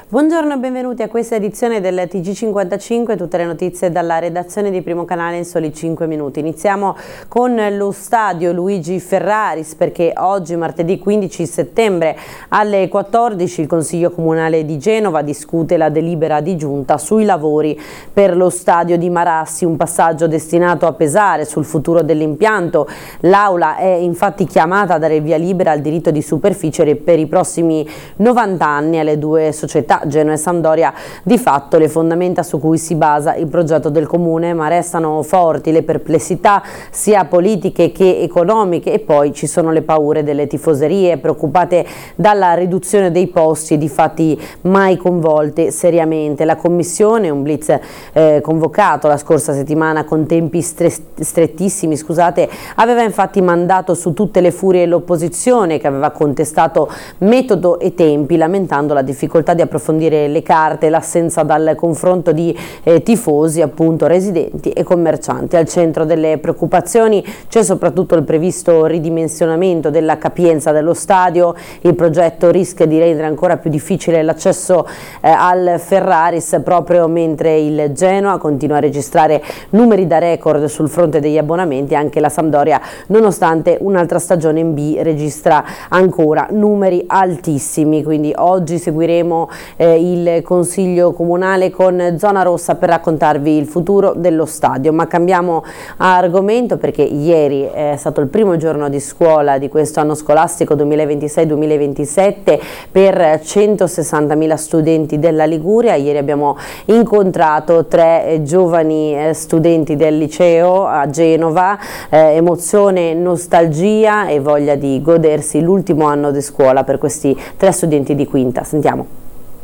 Buongiorno e benvenuti a questa edizione del TG55, tutte le notizie dalla redazione di Primo Canale in soli 5 minuti. Iniziamo con lo stadio Luigi Ferraris perché oggi, martedì 15 settembre alle 14, il Consiglio Comunale di Genova discute la delibera di giunta sui lavori per lo stadio di Marassi, un passaggio destinato a pesare sul futuro dell'impianto. L'Aula è infatti chiamata a dare via libera al diritto di superficie per i prossimi 90 anni alle due società, Genoa e Sampdoria, di fatto le fondamenta su cui si basa il progetto del comune, ma restano forti le perplessità sia politiche che economiche e poi ci sono le paure delle tifoserie preoccupate dalla riduzione dei posti, difatti mai convolte seriamente. La commissione, un blitz convocato la scorsa settimana con tempi strettissimi, aveva infatti mandato su tutte le furie l'opposizione che aveva contestato metodo e tempi, lamentando la difficoltà di approfondire le carte, l'assenza dal confronto di tifosi, appunto residenti e commercianti. Al centro delle preoccupazioni c'è soprattutto il previsto ridimensionamento della capienza dello stadio. Il progetto rischia di rendere ancora più difficile l'accesso al Ferraris, proprio mentre il Genoa continua a registrare numeri da record sul fronte degli abbonamenti. Anche la Sampdoria, nonostante un'altra stagione in B, registra ancora numeri altissimi. Quindi oggi seguiremo il Consiglio Comunale con Zona Rossa per raccontarvi il futuro dello stadio, ma cambiamo argomento perché ieri è stato il primo giorno di scuola di questo anno scolastico 2026-2027 per 160.000 studenti della Liguria. Ieri abbiamo incontrato 3 giovani studenti del liceo a Genova, emozione, nostalgia e voglia di godersi l'ultimo anno di scuola per questi 3 studenti di quinta. Sentiamo.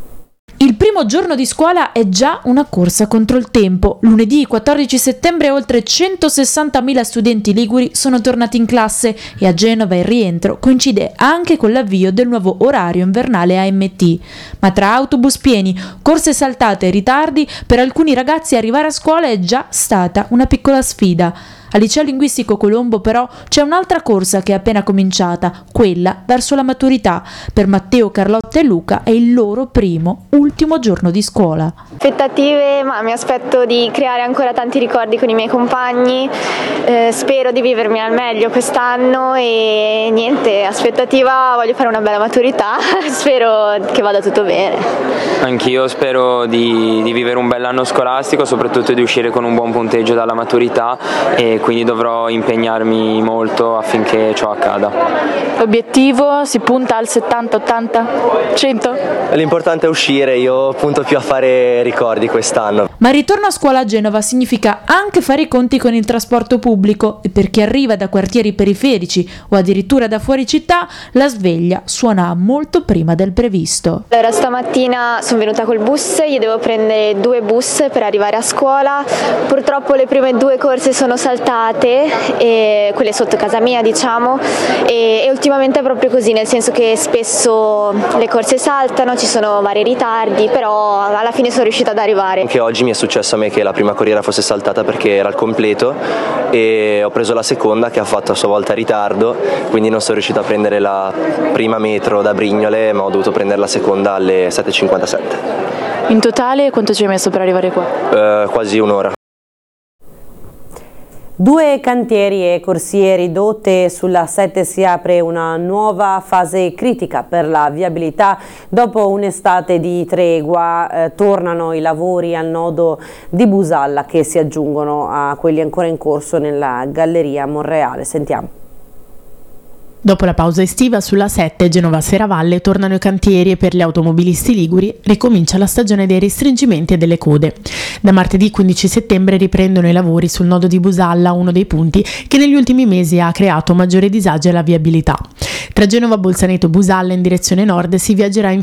Il primo giorno di scuola è già una corsa contro il tempo. Lunedì 14 settembre oltre 160.000 studenti liguri sono tornati in classe e a Genova il rientro coincide anche con l'avvio del nuovo orario invernale AMT. Ma tra autobus pieni, corse saltate e ritardi, per alcuni ragazzi arrivare a scuola è già stata una piccola sfida. Al liceo linguistico Colombo però c'è un'altra corsa che è appena cominciata, quella verso la maturità. Per Matteo, Carlotta e Luca è il loro ultimo giorno di scuola. Aspettative, ma mi aspetto di creare ancora tanti ricordi con i miei compagni, spero di vivermi al meglio quest'anno e niente, aspettativa, voglio fare una bella maturità, spero che vada tutto bene. Anch'io spero di vivere un bell'anno scolastico, soprattutto di uscire con un buon punteggio dalla maturità e quindi dovrò impegnarmi molto affinché ciò accada. L'obiettivo si punta al 70, 80, 100? L'importante è uscire, io punto più a fare ricordi quest'anno. Ma il ritorno a scuola a Genova significa anche fare i conti con il trasporto pubblico e per chi arriva da quartieri periferici o addirittura da fuori città la sveglia suona molto prima del previsto. Allora stamattina sono venuta col bus, io devo prendere 2 bus per arrivare a scuola, purtroppo le prime 2 corse sono saltate, e quelle sotto casa mia diciamo, e ultimamente è proprio così, nel senso che spesso le corse saltano, ci sono vari ritardi, però alla fine sono riuscita ad arrivare. Anche oggi mi è successo a me che la prima corriera fosse saltata perché era al completo e ho preso la seconda che ha fatto a sua volta ritardo, quindi non sono riuscito a prendere la prima metro da Brignole, ma ho dovuto prendere la seconda alle 7:57. In totale quanto ci hai messo per arrivare qua? Quasi un'ora. 2 cantieri e corsie ridotte, sulla 7 si apre una nuova fase critica per la viabilità. Dopo un'estate di tregua tornano i lavori al nodo di Busalla che si aggiungono a quelli ancora in corso nella galleria Monreale. Sentiamo. Dopo la pausa estiva sulla 7 Genova-Serravalle tornano i cantieri e per gli automobilisti liguri ricomincia la stagione dei restringimenti e delle code. Da martedì 15 settembre riprendono i lavori sul nodo di Busalla, uno dei punti che negli ultimi mesi ha creato maggiore disagio alla viabilità. Tra Genova, Bolzaneto e Busalla in direzione nord si viaggerà in